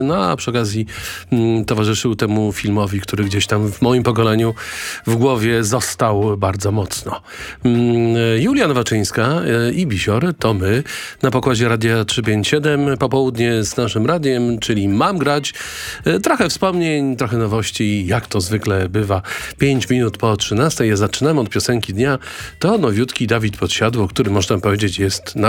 No a przy okazji towarzyszył temu filmowi, który gdzieś tam w moim pokoleniu w głowie został bardzo mocno. Julia Nowaczyńska i Bisior to my na pokładzie Radia 357. Popołudnie z naszym radiem, czyli Mam grać. Trochę wspomnień, trochę nowości, jak to zwykle bywa. 5 minut po 13. Ja zaczynam od piosenki dnia. To nowiutki Dawid Podsiadło, który można powiedzieć jest na